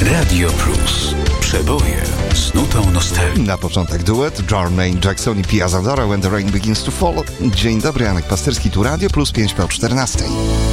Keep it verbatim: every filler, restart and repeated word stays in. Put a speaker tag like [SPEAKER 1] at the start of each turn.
[SPEAKER 1] Radio Plus. Przeboje z nutą nostalgii.
[SPEAKER 2] Na początek duet Jermaine Jackson i Pia Zadora When the Rain Begins to Fall. Dzień dobry, Janek Pasterski, tu Radio Plus pięć po czternastej.